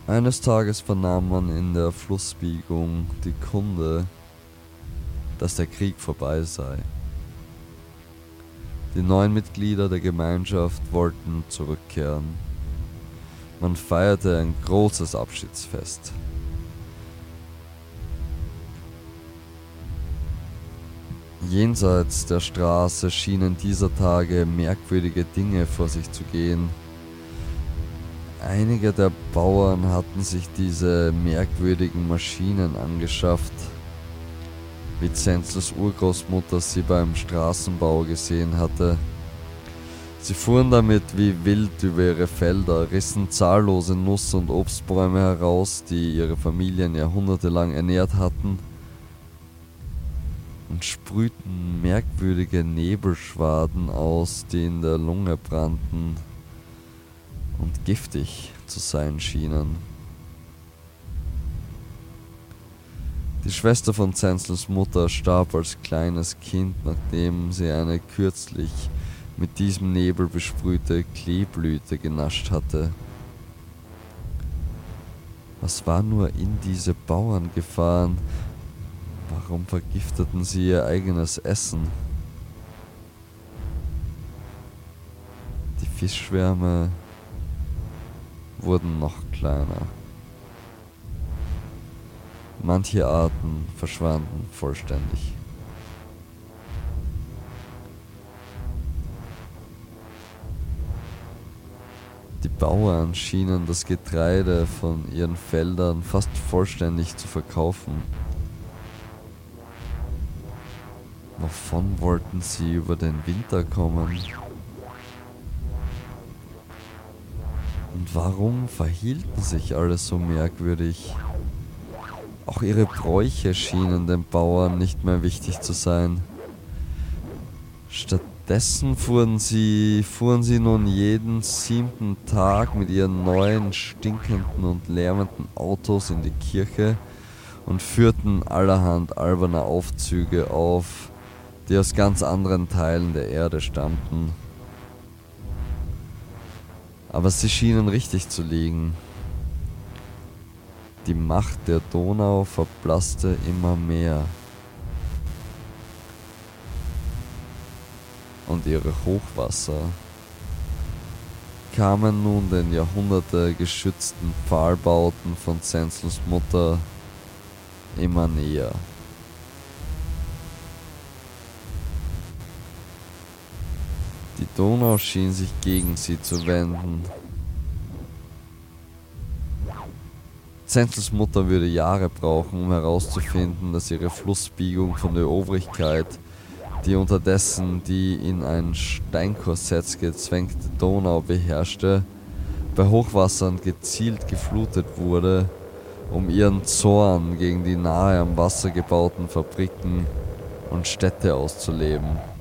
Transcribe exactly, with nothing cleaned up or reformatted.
Eines Tages vernahm man in der Flussbiegung die Kunde, dass der Krieg vorbei sei. Die neuen Mitglieder der Gemeinschaft wollten zurückkehren. Man feierte ein großes Abschiedsfest. Jenseits der Straße schienen dieser Tage merkwürdige Dinge vor sich zu gehen. Einige der Bauern hatten sich diese merkwürdigen Maschinen angeschafft, wie Zenzels Urgroßmutter sie beim Straßenbau gesehen hatte. Sie fuhren damit wie wild über ihre Felder, rissen zahllose Nuss- und Obstbäume heraus, die ihre Familien jahrhundertelang ernährt hatten, und sprühten merkwürdige Nebelschwaden aus, die in der Lunge brannten und giftig zu sein schienen. Die Schwester von Zenzels Mutter starb als kleines Kind, nachdem sie eine kürzlich mit diesem Nebel besprühte Kleeblüte genascht hatte. Was war nur in diese Bauern gefahren? Warum vergifteten sie ihr eigenes Essen? Die Fischschwärme wurden noch kleiner. Manche Arten verschwanden vollständig. Die Bauern schienen das Getreide von ihren Feldern fast vollständig zu verkaufen. Wovon wollten sie über den Winter kommen? Und warum verhielten sich alle so merkwürdig? Auch ihre Bräuche schienen den Bauern nicht mehr wichtig zu sein. Stattdessen fuhren sie, fuhren sie nun jeden siebten Tag mit ihren neuen, stinkenden und lärmenden Autos in die Kirche und führten allerhand alberne Aufzüge auf, die aus ganz anderen Teilen der Erde stammten. Aber sie schienen richtig zu liegen. Die Macht der Donau verblasste immer mehr. Und ihre Hochwasser kamen nun den Jahrhunderte geschützten Pfahlbauten von Zenzels Mutter immer näher. Die Donau schien sich gegen sie zu wenden. Zenzels Mutter würde Jahre brauchen, um herauszufinden, dass ihre Flussbiegung von der Obrigkeit, die unterdessen die in ein Steinkorsett gezwängte Donau beherrschte, bei Hochwassern gezielt geflutet wurde, um ihren Zorn gegen die nahe am Wasser gebauten Fabriken und Städte auszuleben.